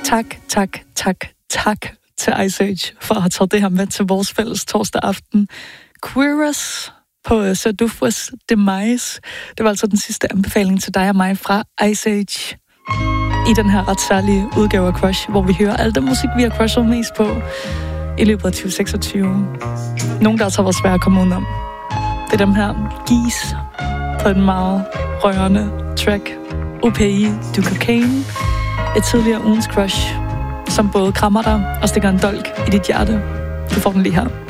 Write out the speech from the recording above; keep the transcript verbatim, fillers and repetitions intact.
tak, tak, tak, tak til Ice Age for at have taget det her med til vores fælles torsdag aften. Queerus på Sir Dufus Demise. Det var altså den sidste anbefaling til dig og mig fra Ice Age i den her ret særlige udgave af Crush, hvor vi hører al den musik, vi har crushet mest på i løbet af tyve seksogtyve. Nogle, der altså var svære at komme udenom. Det er dem her Geese på en meget rørende track. O P I, Du Cocaine. Et tidligere ugens crush, som både krammer dig og stikker en dolk i dit hjerte. Du får den lige her.